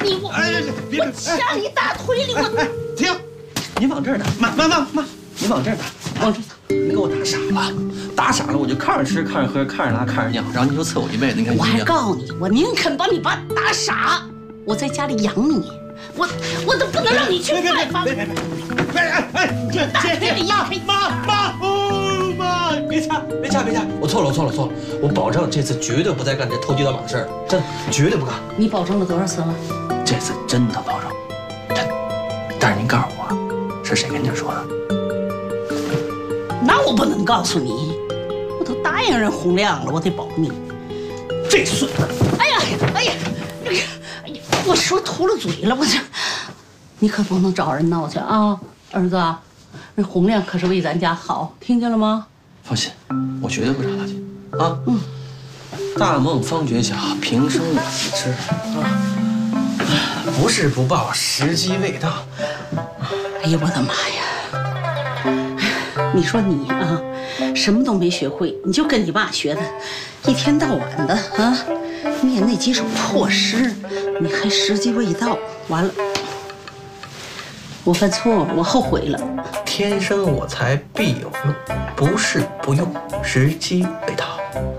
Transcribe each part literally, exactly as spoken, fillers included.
你我哎，别我掐你大腿里，我停！你往这儿打，妈妈妈妈，你往这儿打，往这儿打，你给我打傻了，打傻了我就看着吃，看着喝，看着拉，看着尿，然后你就伺我一辈子，你看我还行不行？ 告诉你，我宁肯把你爸打傻，我在家里养你，我我都不能让你去外方。 别别别别！哎哎，这大腿里压黑。 妈妈哦妈，别掐别掐别掐！我错了我错了错了，我保证这次绝对不再干这偷鸡倒把的事儿，真的绝对不干。 你保证了多少次了？ 这次真的保证，真的。但是您告诉我，是谁跟您说的？ 那我不能告诉你，我都答应人洪亮了，我得保密。这孙子，哎呀哎呀，哎呀哎呀，我说秃了嘴了，我这，你可不能找人闹去啊，儿子，那洪亮可是为咱家好，听见了吗？ 放心，我绝对不找他去啊。嗯，大梦方觉晓，平生我自知啊。不是不报，时机未到。 哎呀，我的妈呀！你说你啊，什么都没学会，你就跟你爸学的，一天到晚的啊，念那几首破诗，你还时机未到。完了，我犯错了，我后悔了。 天生我材必有用，不是不用，时机未到。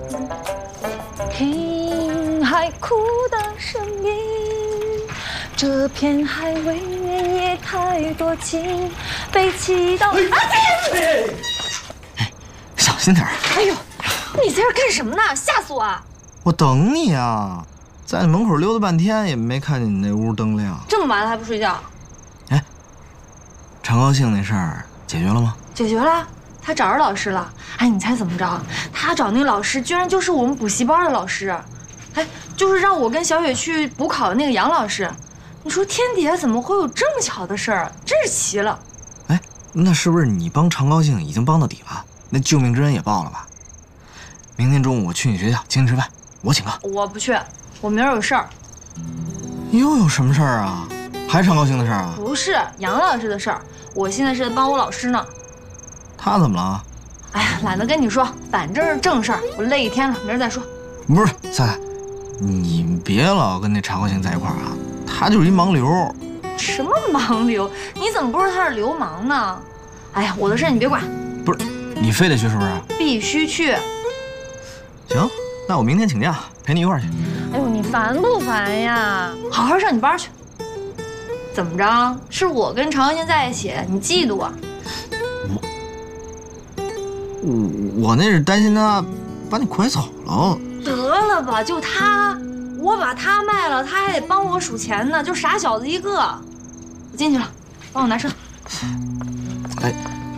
听海哭的声音，这片海未免也太多情，被气到。啊！ 哎，小心点儿！ 哎呦，你在这干什么呢？吓死我啊！ 我等你啊，在你门口溜达半天也没看见你那屋灯亮。 这么晚了还不睡觉？ 哎，常高兴那事儿解决了吗？ 解决了，他找着老师了。哎，你猜怎么着？他找那个老师居然就是我们补习班的老师，哎，就是让我跟小雪去补考的那个杨老师。你说天底下怎么会有这么巧的事儿？真是奇了。 哎，那是不是你帮常高兴已经帮到底了？那救命之恩也报了吧？明天中午我去你学校请你吃饭，我请客。 我不去，我明儿有事儿。 又有什么事儿啊？还常高兴的事儿啊？ 不是杨老师的事儿，我现在是在帮我老师呢。 他怎么了？ 哎呀，懒得跟你说，反正是正事儿，我累一天了，明儿再说。 不是，赛赛，你别老跟那常高兴在一块儿啊，他就是一盲流。 什么盲流？你怎么不知道他是流氓呢？哎呀，我的事你别管。 不是，你非得去是不是？ 必须去。 行，那我明天请假陪你一块儿去。 哎呦，你烦不烦呀？好好上你班去。怎么着？是我跟常高兴在一起，你嫉妒啊？ 我我那是担心他把你拐走了。 得了吧，就他，我把他卖了，他还得帮我数钱呢，就傻小子一个。我进去了，帮我拿车。 哎，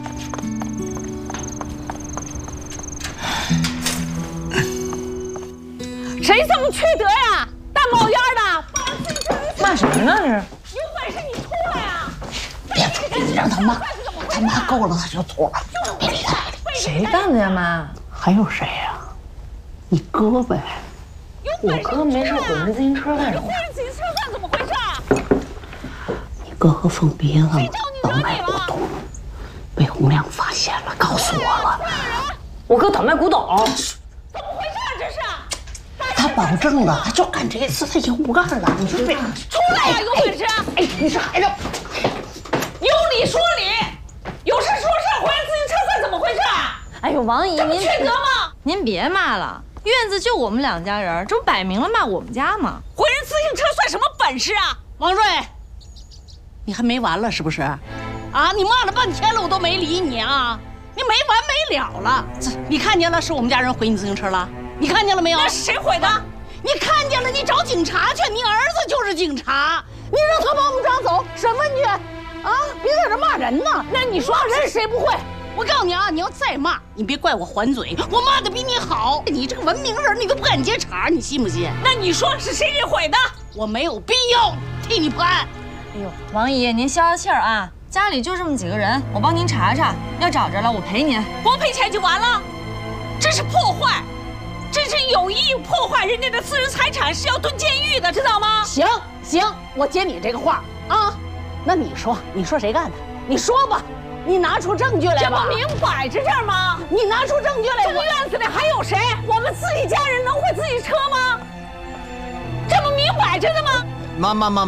谁这么缺德呀？大冒烟的！ 骂什么呢？这是？ 有本事你出来啊！ 别出去，你让他骂，他骂够了他就走了。别理他。 谁干的呀，妈？ 还有谁呀？你哥呗。 我哥没事毁人自行车干什么？ 毁人自行车干怎么回事啊？ 你哥和凤鼻子倒卖古董，被洪亮发现了，告诉我了。 我哥倒卖古董，怎么回事啊？这是？ 他保证了，他就干这一次，他以后不干了。你说别出来呀！有本事！ 哎，你这孩子， 有理说理，有事说事，毁人自行车算怎么回事啊？ 哎呦，王姨，您缺德吗？ 您别骂了，院子就我们两家人，这不摆明了骂我们家吗？ 毁人自行车算什么本事啊？ 王瑞，你还没完了是不是？啊，你骂了半天了，我都没理你啊！你没完没了了。这你看见了，是我们家人毁你自行车了？你看见了没有？ 那是谁毁的？ 你看见了，你找警察去。你儿子就是警察，你让他把我们抓走，审问去。啊，别在这骂人呢。 那你说人谁不会？ 我告诉你啊，你要再骂，你别怪我还嘴，我骂的比你好。你这个文明人，你都不敢接茬，你信不信？ 那你说是谁给毁的？ 我没有必要替你判。 哎呦，王姨，您消消气儿啊！家里就这么几个人，我帮您查查，要找着了我赔您。 光赔钱就完了？这是破坏，这是有意破坏人家的私人财产，是要蹲监狱的，知道吗？ 行行，我接你这个话啊。那你说，你说谁干的？你说吧。你拿出证据来吧！ 这不明摆着这儿吗？ 你拿出证据来！ 这个院子里还有谁？我们自己家人能毁自己车吗？这不明摆着的吗？ 妈妈妈。